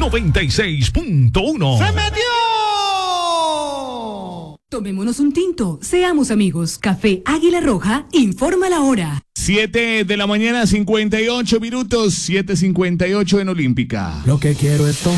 96.1. ¡Se metió! Tomémonos un tinto, seamos amigos. Café Águila Roja informa la hora. 7 de la mañana, 58 minutos, 7:58 en Olímpica. Lo que quiero es